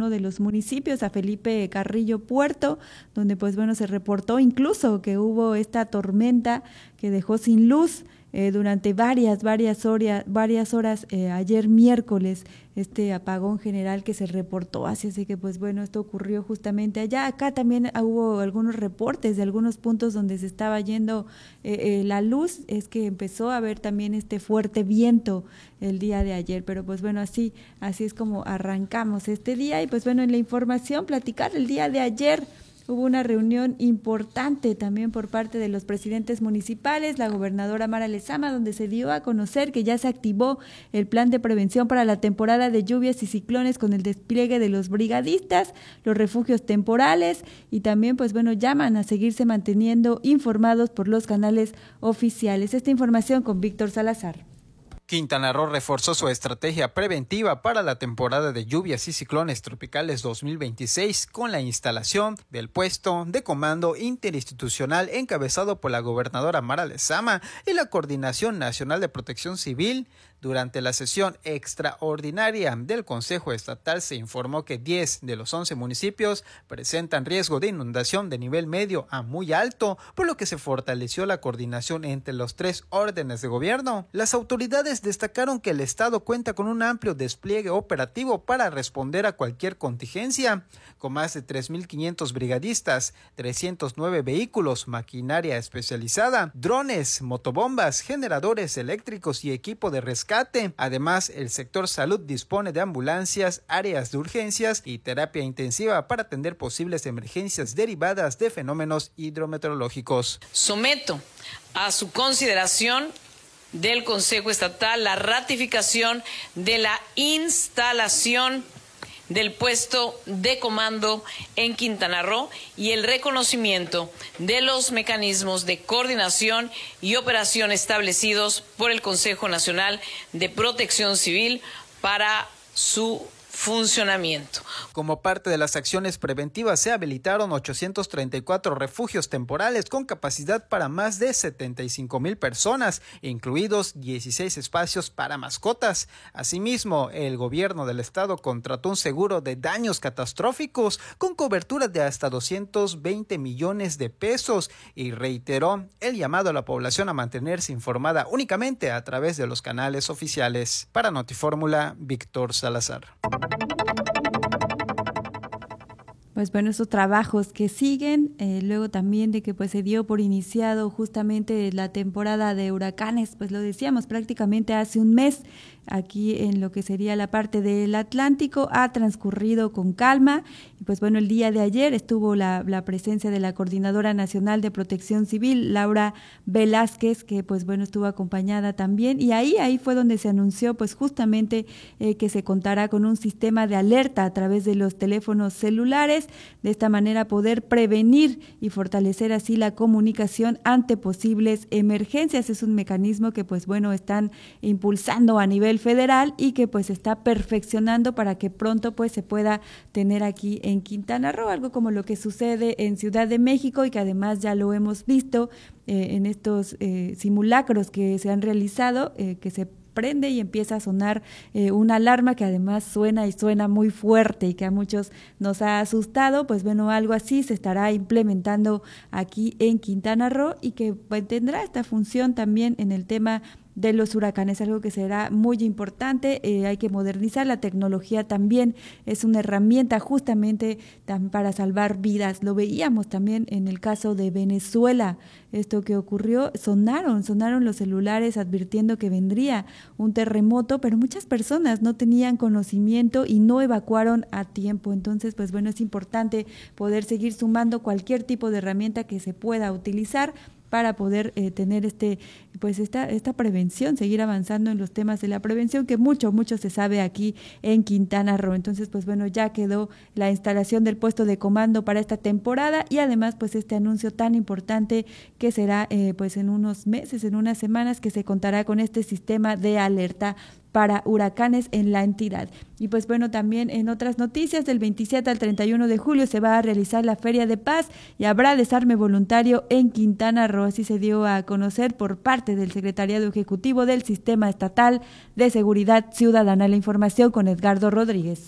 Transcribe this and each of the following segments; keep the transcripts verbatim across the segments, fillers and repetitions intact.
uno de los municipios, a Felipe Carrillo Puerto, donde pues bueno se reportó incluso que hubo esta tormenta que dejó sin luz Eh, durante varias, varias horas, varias horas eh, ayer miércoles, este apagón general que se reportó, así, así que pues bueno, esto ocurrió justamente allá. Acá también hubo algunos reportes de algunos puntos donde se estaba yendo eh, eh, la luz, es que empezó a haber también este fuerte viento el día de ayer, pero pues bueno, así, así es como arrancamos este día. Y pues bueno, en la información, platicar el día de ayer, hubo una reunión importante también por parte de los presidentes municipales, la gobernadora Mara Lezama, donde se dio a conocer que ya se activó el plan de prevención para la temporada de lluvias y ciclones con el despliegue de los brigadistas, los refugios temporales y también, pues bueno, llaman a seguirse manteniendo informados por los canales oficiales. Esta información con Víctor Salazar. Quintana Roo reforzó su estrategia preventiva para la temporada de lluvias y ciclones tropicales dos mil veintiséis con la instalación del puesto de comando interinstitucional encabezado por la gobernadora Mara Lezama y la Coordinación Nacional de Protección Civil. Durante la sesión extraordinaria del Consejo Estatal se informó que diez de los once municipios presentan riesgo de inundación de nivel medio a muy alto, por lo que se fortaleció la coordinación entre los tres órdenes de gobierno. Las autoridades destacaron que el Estado cuenta con un amplio despliegue operativo para responder a cualquier contingencia, con más de tres mil quinientos brigadistas, trescientos nueve vehículos, maquinaria especializada, drones, motobombas, generadores eléctricos y equipo de rescate. Además, el sector salud dispone de ambulancias, áreas de urgencias y terapia intensiva para atender posibles emergencias derivadas de fenómenos hidrometeorológicos. Someto a su consideración del Consejo Estatal la ratificación de la instalación del puesto de comando en Quintana Roo y el reconocimiento de los mecanismos de coordinación y operación establecidos por el Consejo Nacional de Protección Civil para su funcionamiento. Como parte de las acciones preventivas se habilitaron ochocientos treinta y cuatro refugios temporales con capacidad para más de setenta y cinco mil personas, incluidos dieciséis espacios para mascotas. Asimismo, el gobierno del estado contrató un seguro de daños catastróficos con cobertura de hasta doscientos veinte millones de pesos y reiteró el llamado a la población a mantenerse informada únicamente a través de los canales oficiales. Para Notifórmula, Víctor Salazar. Pues bueno, esos trabajos que siguen, eh, luego también de que pues se dio por iniciado justamente la temporada de huracanes, pues lo decíamos prácticamente hace un mes, aquí en lo que sería la parte del Atlántico, ha transcurrido con calma, y pues bueno, el día de ayer estuvo la, la presencia de la Coordinadora Nacional de Protección Civil, Laura Velázquez, que pues bueno, estuvo acompañada también, y ahí, ahí fue donde se anunció pues justamente eh, que se contará con un sistema de alerta a través de los teléfonos celulares, de esta manera poder prevenir y fortalecer así la comunicación ante posibles emergencias. Es un mecanismo que pues bueno, están impulsando a nivel federal y que pues está perfeccionando para que pronto pues se pueda tener aquí en Quintana Roo, algo como lo que sucede en Ciudad de México y que además ya lo hemos visto eh, en estos eh, simulacros que se han realizado, eh, que se prende y empieza a sonar eh, una alarma que además suena y suena muy fuerte y que a muchos nos ha asustado. Pues bueno, algo así se estará implementando aquí en Quintana Roo y que pues, tendrá esta función también en el tema de los huracanes, algo que será muy importante. Eh, hay que modernizar la tecnología, también es una herramienta justamente tam, para salvar vidas. Lo veíamos también en el caso de Venezuela, esto que ocurrió, sonaron, sonaron los celulares advirtiendo que vendría un terremoto, pero muchas personas no tenían conocimiento y no evacuaron a tiempo. Entonces, pues bueno, es importante poder seguir sumando cualquier tipo de herramienta que se pueda utilizar para poder eh, tener este pues esta esta prevención, seguir avanzando en los temas de la prevención, que mucho, mucho se sabe aquí en Quintana Roo. Entonces, pues bueno, ya quedó la instalación del puesto de comando para esta temporada y además, pues este anuncio tan importante que será eh, pues en unos meses, en unas semanas, que se contará con este sistema de alerta para huracanes en la entidad. Y pues bueno, también en otras noticias, del veintisiete al treinta y uno de julio se va a realizar la Feria de Paz y habrá desarme voluntario en Quintana Roo. Así se dio a conocer por parte del Secretariado Ejecutivo del Sistema Estatal de Seguridad Ciudadana. La información con Edgardo Rodríguez.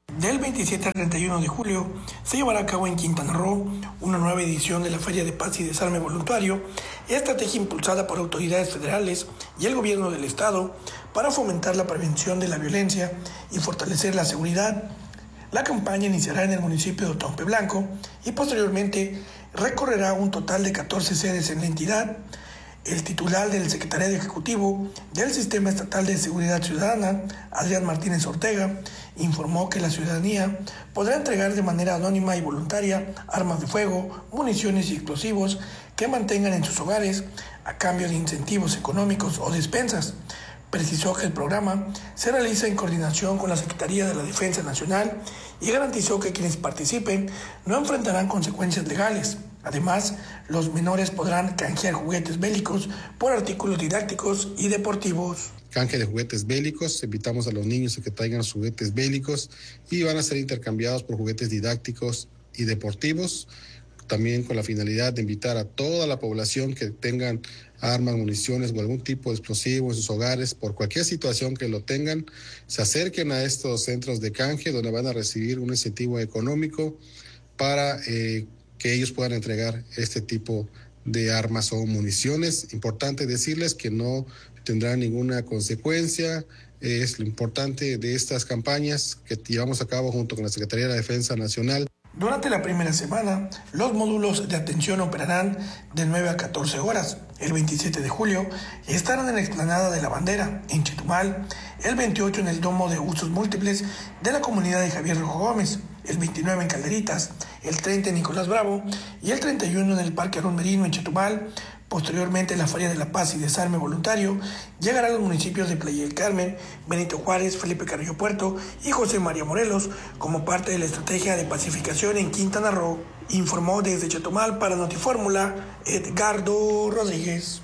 Del veintisiete al treinta y uno de julio se llevará a cabo en Quintana Roo una nueva edición de la Feria de Paz y Desarme Voluntario, estrategia impulsada por autoridades federales y el gobierno del estado para fomentar la prevención de la violencia y fortalecer la seguridad. La campaña iniciará en el municipio de Otompe Blanco y posteriormente recorrerá un total de catorce sedes en la entidad. El titular del Secretariado Ejecutivo del Sistema Estatal de Seguridad Ciudadana, Adrián Martínez Ortega, informó que la ciudadanía podrá entregar de manera anónima y voluntaria armas de fuego, municiones y explosivos que mantengan en sus hogares a cambio de incentivos económicos o despensas. Precisó que el programa se realiza en coordinación con la Secretaría de la Defensa Nacional y garantizó que quienes participen no enfrentarán consecuencias legales. Además, los menores podrán canjear juguetes bélicos por artículos didácticos y deportivos. Canje de juguetes bélicos, invitamos a los niños a que traigan sus juguetes bélicos y van a ser intercambiados por juguetes didácticos y deportivos, también con la finalidad de invitar a toda la población que tengan armas, municiones o algún tipo de explosivo en sus hogares, por cualquier situación que lo tengan, se acerquen a estos centros de canje donde van a recibir un incentivo económico para eh, que ellos puedan entregar este tipo de armas o municiones. Importante decirles que no tendrán ninguna consecuencia. Es lo importante de estas campañas que llevamos a cabo junto con la Secretaría de la Defensa Nacional. Durante la primera semana, los módulos de atención operarán de nueve a catorce horas. El veintisiete de julio estarán en la explanada de la Bandera, en Chetumal. El veintiocho en el Domo de Usos Múltiples de la comunidad de Javier Rojo Gómez. El veintinueve en Calderitas. El treinta en Nicolás Bravo. Y el treinta y uno en el Parque Arón Merino, en Chetumal. Posteriormente, la Feria de la Paz y Desarme Voluntario llegará a los municipios de Playa del Carmen, Benito Juárez, Felipe Carrillo Puerto y José María Morelos como parte de la estrategia de pacificación en Quintana Roo. Informó desde Chetumal para Notifórmula Edgardo Rodríguez.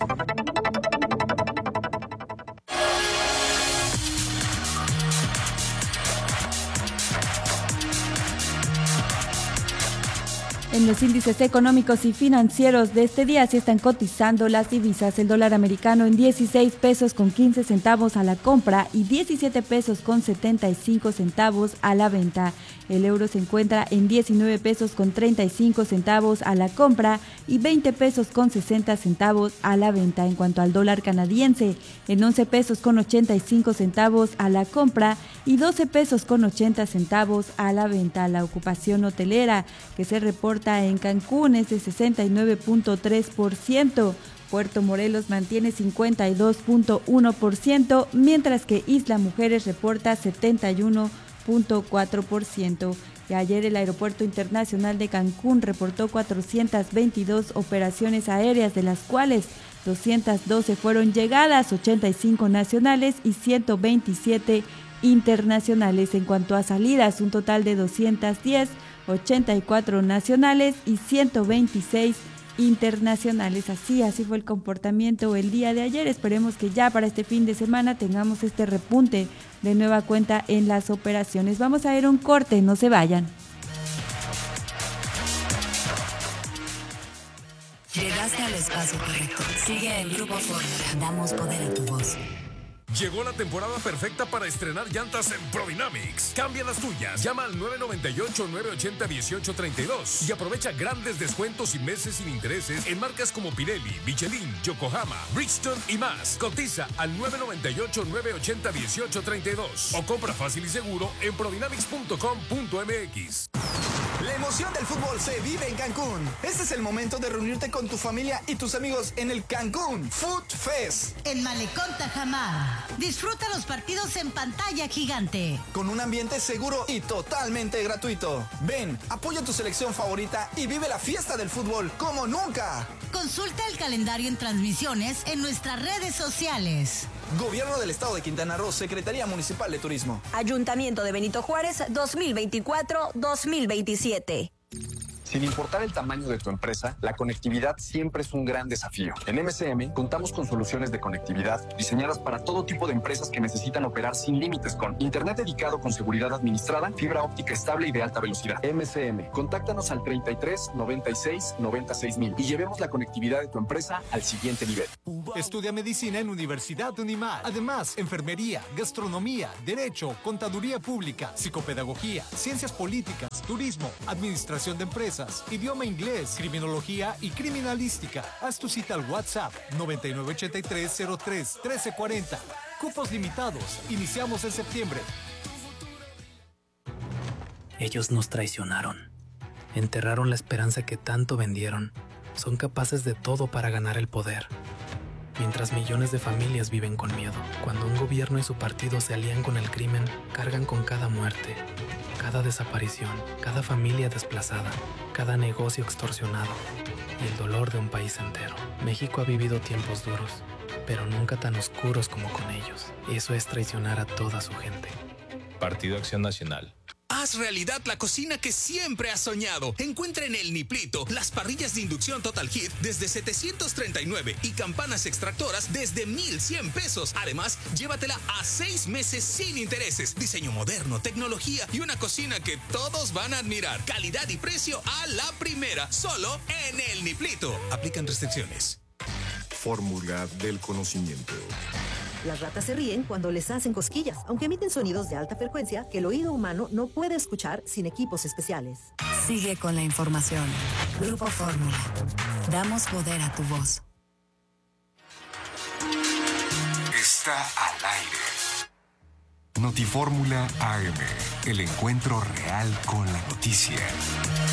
En los índices económicos y financieros de este día se están cotizando las divisas. El dólar americano en dieciséis pesos con quince centavos a la compra y diecisiete pesos con setenta y cinco centavos a la venta. El euro se encuentra en diecinueve pesos con treinta y cinco centavos a la compra y veinte pesos con sesenta centavos a la venta. En cuanto al dólar canadiense, en once pesos con ochenta y cinco centavos a la compra y doce pesos con ochenta centavos a la venta. La ocupación hotelera que se reporta en Cancún es de sesenta y nueve punto tres por ciento. Puerto Morelos mantiene cincuenta y dos punto uno por ciento, mientras que Isla Mujeres reporta setenta y uno punto cuatro por ciento. Y ayer el Aeropuerto Internacional de Cancún reportó cuatrocientas veintidós operaciones aéreas, de las cuales doscientas doce fueron llegadas, ochenta y cinco nacionales y ciento veintisiete internacionales. En cuanto a salidas, un total de doscientas diez, ochenta y cuatro nacionales y ciento veintiséis internacionales. Así, así fue el comportamiento el día de ayer. Esperemos que ya para este fin de semana tengamos este repunte de nueva cuenta en las operaciones. Vamos a ir a un corte, no se vayan. Llegaste al espacio correcto. Sigue el Grupo Fórmula. Damos poder a tu voz. Llegó la temporada perfecta para estrenar llantas en Prodynamics. Cambia las tuyas. Llama al nueve nueve ocho, nueve ocho cero, uno ocho tres dos y aprovecha grandes descuentos y meses sin intereses en marcas como Pirelli, Michelin, Yokohama, Bridgestone y más. Cotiza al nueve nueve ocho, nueve ocho cero, uno ocho tres dos o compra fácil y seguro en prodynamics punto com punto m x. La emoción del fútbol se vive en Cancún. Este es el momento de reunirte con tu familia y tus amigos en el Cancún Food Fest. En Malecón Tajamar. Disfruta los partidos en pantalla gigante. Con un ambiente seguro y totalmente gratuito. Ven, apoya tu selección favorita y vive la fiesta del fútbol como nunca. Consulta el calendario en transmisiones en nuestras redes sociales. Gobierno del Estado de Quintana Roo, Secretaría Municipal de Turismo. Ayuntamiento de Benito Juárez, dos mil veinticuatro a dos mil veintisiete. Sin importar el tamaño de tu empresa, la conectividad siempre es un gran desafío. En M C M contamos con soluciones de conectividad diseñadas para todo tipo de empresas que necesitan operar sin límites, con internet dedicado con seguridad administrada, fibra óptica estable y de alta velocidad. M C M, contáctanos al treinta y tres, noventa y seis, noventa y seis mil y llevemos la conectividad de tu empresa al siguiente nivel. Estudia medicina en Universidad Unimar. Además, enfermería, gastronomía, derecho, contaduría pública, psicopedagogía, ciencias políticas, turismo, administración de empresas, idioma inglés, criminología y criminalística. Haz tu cita al WhatsApp noventa y nueve ochenta y tres cero tres trece cuarenta. Cupos limitados. Iniciamos en septiembre. Ellos nos traicionaron. Enterraron la esperanza que tanto vendieron. Son capaces de todo para ganar el poder. Mientras millones de familias viven con miedo. Cuando un gobierno y su partido se alían con el crimen, cargan con cada muerte, cada desaparición, cada familia desplazada, cada negocio extorsionado y el dolor de un país entero. México ha vivido tiempos duros, pero nunca tan oscuros como con ellos. Eso es traicionar a toda su gente. Partido Acción Nacional. Haz realidad la cocina que siempre has soñado. Encuentra en El Niplito las parrillas de inducción Total Heat desde setecientos treinta y nueve y campanas extractoras desde mil cien pesos. Además, llévatela a seis meses sin intereses. Diseño moderno, tecnología y una cocina que todos van a admirar. Calidad y precio a la primera. Solo en El Niplito. Aplican restricciones. Fórmula del conocimiento. Las ratas se ríen cuando les hacen cosquillas, aunque emiten sonidos de alta frecuencia que el oído humano no puede escuchar sin equipos especiales. Sigue con la información. Grupo Fórmula. Damos poder a tu voz. Está al aire. Notifórmula A M. El encuentro real con la noticia.